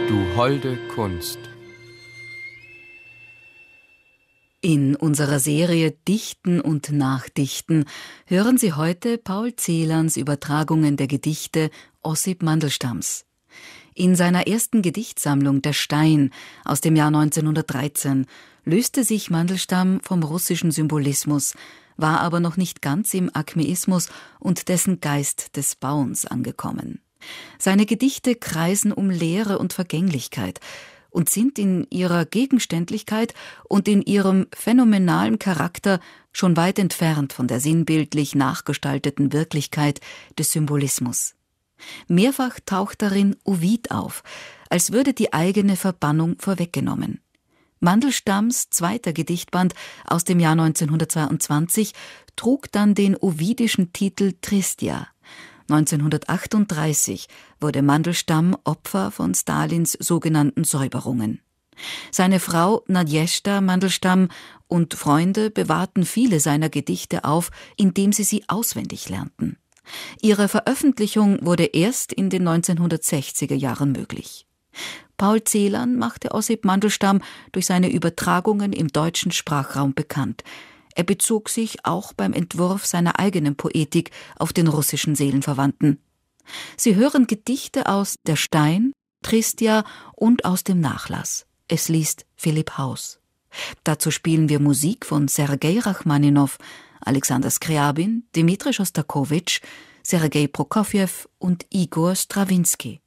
Du holde Kunst. In unserer Serie Dichten und Nachdichten hören Sie heute Paul Celans Übertragungen der Gedichte Ossip Mandelstams. In seiner ersten Gedichtsammlung Der Stein aus dem Jahr 1913 löste sich Mandelstam vom russischen Symbolismus, war aber noch nicht ganz im Akmeismus und dessen Geist des Bauens angekommen. Seine Gedichte kreisen um Leere und Vergänglichkeit und sind in ihrer Gegenständlichkeit und in ihrem phänomenalen Charakter schon weit entfernt von der sinnbildlich nachgestalteten Wirklichkeit des Symbolismus. Mehrfach taucht darin Ovid auf, als würde die eigene Verbannung vorweggenommen. Mandelstams zweiter Gedichtband aus dem Jahr 1922 trug dann den ovidischen Titel Tristia. 1938 wurde Mandelstam Opfer von Stalins sogenannten Säuberungen. Seine Frau Nadjezhda Mandelstam und Freunde bewahrten viele seiner Gedichte auf, indem sie auswendig lernten. Ihre Veröffentlichung wurde erst in den 1960er Jahren möglich. Paul Celan machte Ossip Mandelstam durch seine Übertragungen im deutschen Sprachraum bekannt. Er bezog sich auch beim Entwurf seiner eigenen Poetik auf den russischen Seelenverwandten. Sie hören Gedichte aus Der Stein, Tristia und aus dem Nachlass. Es liest Philipp Haus. Dazu spielen wir Musik von Sergei Rachmaninow, Alexander Skriabin, Dmitri Schostakowitsch, Sergei Prokofjew und Igor Strawinski.